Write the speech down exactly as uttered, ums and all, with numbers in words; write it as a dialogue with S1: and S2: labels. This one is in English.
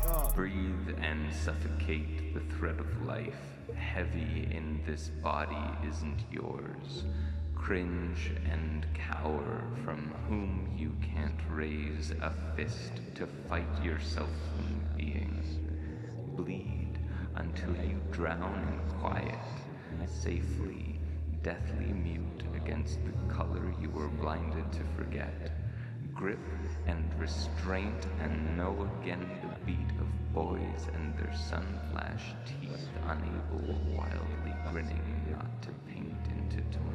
S1: Breathe and suffocate the thread of life. Heavy in this body isn't yours. Cringe and cower from whom you can't raise a fist to fight yourself from being. Bleed until you drown in quiet, safely, deathly mute against the color you were blinded to forget. Grip and restraint, and know again the beat of boys and their sun-flashed teeth, unable, wildly grinning, not to paint into tomorrow.